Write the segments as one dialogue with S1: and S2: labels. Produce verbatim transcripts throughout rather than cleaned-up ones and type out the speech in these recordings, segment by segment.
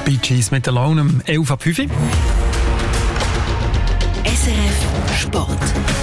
S1: Bee Gees mit Alone um elf ab fünf.
S2: S R F Sport.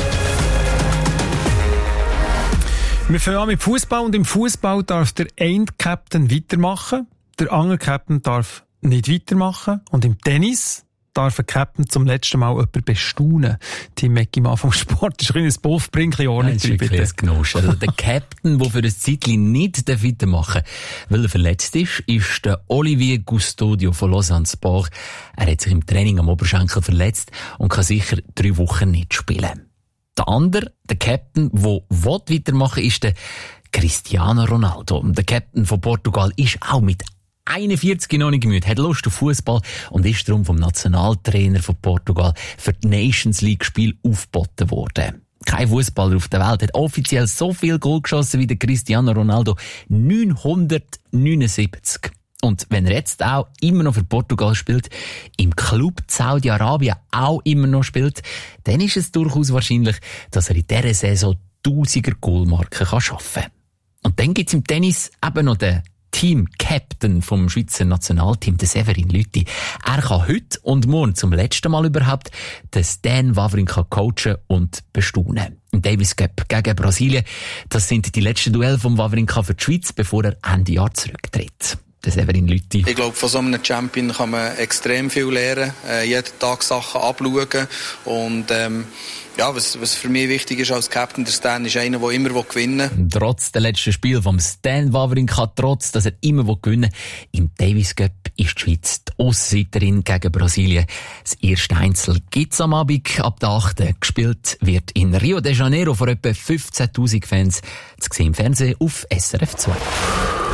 S1: Wir fangen an mit Fußball und im Fußball darf der eine Captain weitermachen, der andere Captain darf nicht weitermachen und im Tennis darf ein Captain zum letzten Mal jemanden bestaunen. Team Mecki am Anfang Sport ist ein Buff, bring ein bisschen Ordnung drin, bitte.
S3: Das ist wirklich ein also der Captain, der für ein Zeitchen nicht weitermachen darf, weil er verletzt ist, ist der Olivier Custodio von Lausanne Sport. Er hat sich im Training am Oberschenkel verletzt und kann sicher drei Wochen nicht spielen. Der andere, der Captain, der weitermachen will, ist der Cristiano Ronaldo. Der Captain von Portugal ist auch mit einundvierzig noch nicht gemüht, hat Lust auf Fußball und ist darum vom Nationaltrainer von Portugal für die Nations League Spiel aufgeboten worden. Kein Fußballer auf der Welt hat offiziell so viel Goal geschossen wie der Cristiano Ronaldo. neunhundertneunundsiebzig. Und wenn er jetzt auch immer noch für Portugal spielt, im Club Saudi-Arabien auch immer noch spielt, dann ist es durchaus wahrscheinlich, dass er in dieser Saison tausiger Goalmarken schaffen kann. Und dann gibt's im Tennis eben noch den Team-Captain vom Schweizer Nationalteam, der Severin Lüthi. Er kann heute und morgen zum letzten Mal überhaupt den Stan Wawrinka coachen und bestaunen. Im Davis Cup gegen Brasilien, das sind die letzten Duelle vom Wawrinka für die Schweiz, bevor er Ende Jahr zurücktritt. Der Severin Lüthi.
S4: Ich glaube, von so einem Champion kann man extrem viel lernen, äh, jeden Tag Sachen abschauen und ähm, ja, was, was für mich wichtig ist als Captain, der Stan ist einer, der immer gewinnen will.
S3: Trotz der letzten Spiel vom Stan Wawrinka, trotz, dass er immer gewinnen will, im Davis Cup ist die Schweiz die Aussenseiterin gegen Brasilien. Das erste Einzel gibt's am Abend ab der achten Gespielt wird in Rio de Janeiro vor etwa fünfzehntausend Fans. Zu sehen im Fernsehen auf S R F zwei.